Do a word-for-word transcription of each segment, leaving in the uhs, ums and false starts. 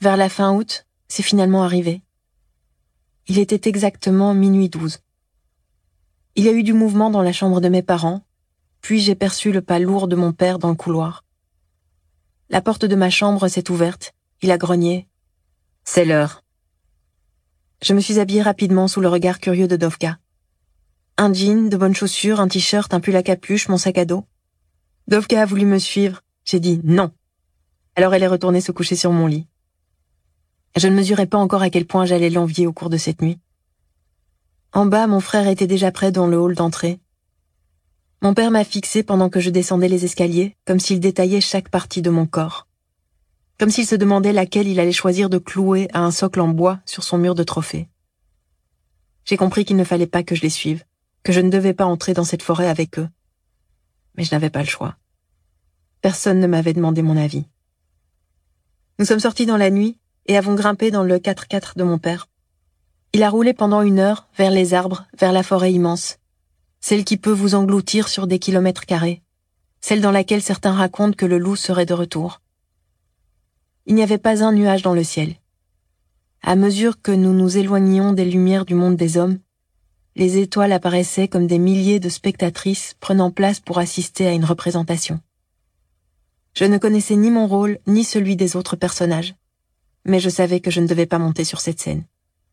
vers la fin août, c'est finalement arrivé. Il était exactement minuit douze. Il y a eu du mouvement dans la chambre de mes parents, puis j'ai perçu le pas lourd de mon père dans le couloir. La porte de ma chambre s'est ouverte, il a grogné. « C'est l'heure !» Je me suis habillée rapidement sous le regard curieux de Dovka. Un jean, de bonnes chaussures, un t-shirt, un pull à capuche, mon sac à dos. Dovka a voulu me suivre, j'ai dit « non ». Alors elle est retournée se coucher sur mon lit. Je ne mesurais pas encore à quel point j'allais l'envier au cours de cette nuit. En bas, mon frère était déjà prêt dans le hall d'entrée. Mon père m'a fixé pendant que je descendais les escaliers, comme s'il détaillait chaque partie de mon corps. Comme s'il se demandait laquelle il allait choisir de clouer à un socle en bois sur son mur de trophées. J'ai compris qu'il ne fallait pas que je les suive, que je ne devais pas entrer dans cette forêt avec eux. Mais je n'avais pas le choix. Personne ne m'avait demandé mon avis. Nous sommes sortis dans la nuit et avons grimpé dans le quatre-quatre de mon père. Il a roulé pendant une heure vers les arbres, vers la forêt immense, celle qui peut vous engloutir sur des kilomètres carrés, celle dans laquelle certains racontent que le loup serait de retour. Il n'y avait pas un nuage dans le ciel. À mesure que nous nous éloignions des lumières du monde des hommes, les étoiles apparaissaient comme des milliers de spectatrices prenant place pour assister à une représentation. Je ne connaissais ni mon rôle, ni celui des autres personnages, mais je savais que je ne devais pas monter sur cette scène.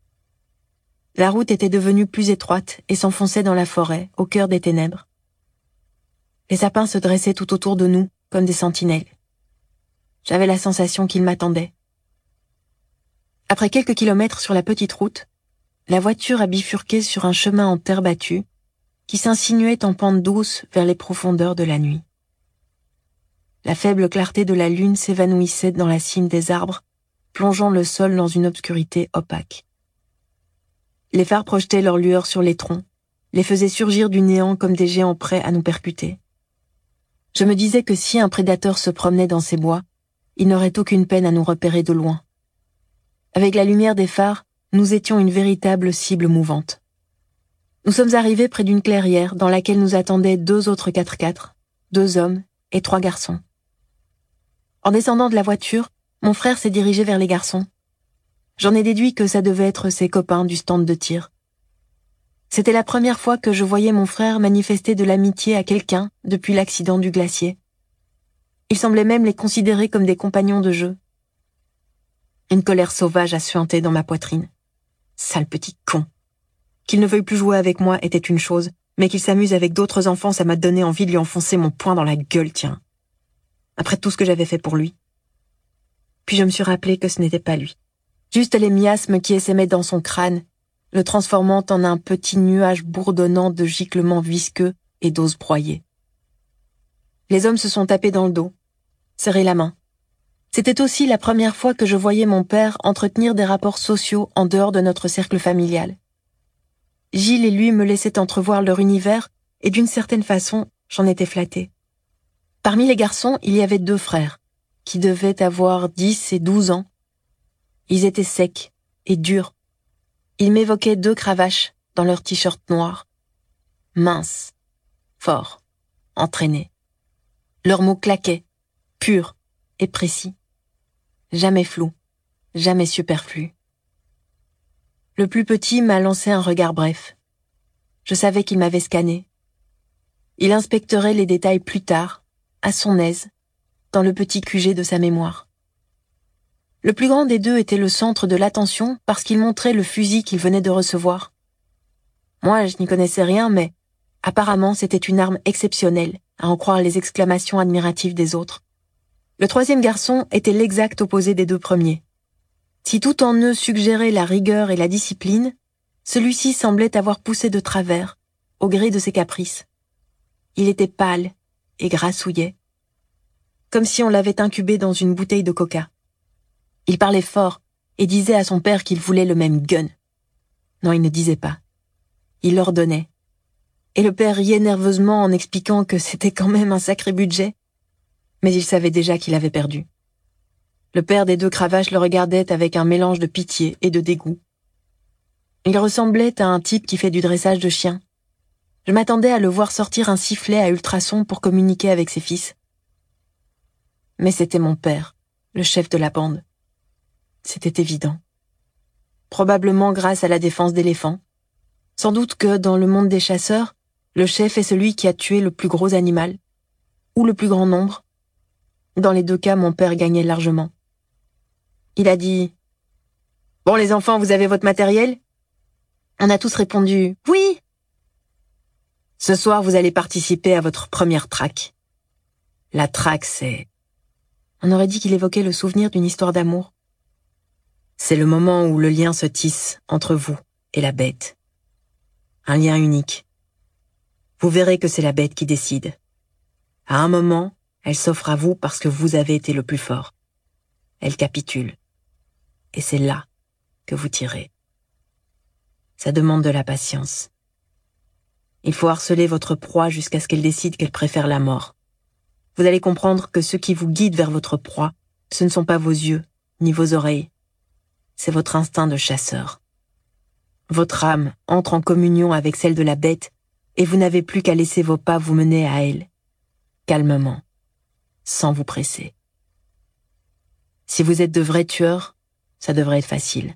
La route était devenue plus étroite et s'enfonçait dans la forêt, au cœur des ténèbres. Les sapins se dressaient tout autour de nous, comme des sentinelles. J'avais la sensation qu'ils m'attendaient. Après quelques kilomètres sur la petite route, la voiture a bifurqué sur un chemin en terre battue qui s'insinuait en pente douce vers les profondeurs de la nuit. La faible clarté de la lune s'évanouissait dans la cime des arbres, plongeant le sol dans une obscurité opaque. Les phares projetaient leur lueur sur les troncs, les faisaient surgir du néant comme des géants prêts à nous percuter. Je me disais que si un prédateur se promenait dans ces bois, il n'aurait aucune peine à nous repérer de loin. Avec la lumière des phares, nous étions une véritable cible mouvante. Nous sommes arrivés près d'une clairière dans laquelle nous attendaient deux autres quatre-quatre, deux hommes et trois garçons. En descendant de la voiture, mon frère s'est dirigé vers les garçons. J'en ai déduit que ça devait être ses copains du stand de tir. C'était la première fois que je voyais mon frère manifester de l'amitié à quelqu'un depuis l'accident du glacier. Il semblait même les considérer comme des compagnons de jeu. Une colère sauvage a suinté dans ma poitrine. Sale petit con. Qu'il ne veuille plus jouer avec moi était une chose, mais qu'il s'amuse avec d'autres enfants, ça m'a donné envie de lui enfoncer mon poing dans la gueule, tiens. Après tout ce que j'avais fait pour lui. Puis je me suis rappelé que ce n'était pas lui. Juste les miasmes qui essaimaient dans son crâne, le transformant en un petit nuage bourdonnant de giclements visqueux et d'os broyés. Les hommes se sont tapés dans le dos, serré la main. C'était aussi la première fois que je voyais mon père entretenir des rapports sociaux en dehors de notre cercle familial. Gilles et lui me laissaient entrevoir leur univers et d'une certaine façon, j'en étais flattée. Parmi les garçons, il y avait deux frères, qui devaient avoir dix et douze ans. Ils étaient secs et durs. Ils m'évoquaient deux cravaches dans leur t-shirt noir. Minces, forts, entraînés. Leurs mots claquaient, purs et précis. Jamais flous, jamais superflus. Le plus petit m'a lancé un regard bref. Je savais qu'il m'avait scanné. Il inspecterait les détails plus tard, à son aise, dans le petit Q G de sa mémoire. Le plus grand des deux était le centre de l'attention parce qu'il montrait le fusil qu'il venait de recevoir. Moi, je n'y connaissais rien, mais apparemment c'était une arme exceptionnelle, à en croire les exclamations admiratives des autres. Le troisième garçon était l'exact opposé des deux premiers. Si tout en eux suggérait la rigueur et la discipline, celui-ci semblait avoir poussé de travers, au gré de ses caprices. Il était pâle et grassouillet, comme si on l'avait incubé dans une bouteille de coca. Il parlait fort et disait à son père qu'il voulait le même gun. Non, il ne disait pas. Il ordonnait. Et le père riait nerveusement en expliquant que c'était quand même un sacré budget. Mais il savait déjà qu'il avait perdu. Le père des deux cravaches le regardait avec un mélange de pitié et de dégoût. Il ressemblait à un type qui fait du dressage de chiens. Je m'attendais à le voir sortir un sifflet à ultrasons pour communiquer avec ses fils. Mais c'était mon père, le chef de la bande. c'était évident. Probablement grâce à la défense d'éléphants. Sans doute que, dans le monde des chasseurs, le chef est celui qui a tué le plus gros animal, ou le plus grand nombre. Dans les deux cas, mon père gagnait largement. Il a dit « Bon les enfants, vous avez votre matériel ?» On a tous répondu « Oui !» Ce soir, vous allez participer à votre première traque. La traque, c'est... On aurait dit qu'il évoquait le souvenir d'une histoire d'amour. C'est le moment où le lien se tisse entre vous et la bête. Un lien unique. Vous verrez que c'est la bête qui décide. À un moment, elle s'offre à vous parce que vous avez été le plus fort. Elle capitule. Et c'est là que vous tirez. Ça demande de la patience. Il faut harceler votre proie jusqu'à ce qu'elle décide qu'elle préfère la mort. Vous allez comprendre que ce qui vous guide vers votre proie, ce ne sont pas vos yeux, ni vos oreilles. C'est votre instinct de chasseur. Votre âme entre en communion avec celle de la bête et vous n'avez plus qu'à laisser vos pas vous mener à elle, calmement, sans vous presser. Si vous êtes de vrais tueurs, ça devrait être facile.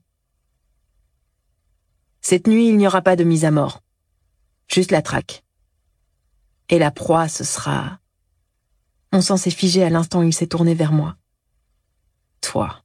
Cette nuit, il n'y aura pas de mise à mort. Juste la traque. Et la proie, ce sera... Mon sang s'est figé à l'instant où il s'est tourné vers moi. Toi.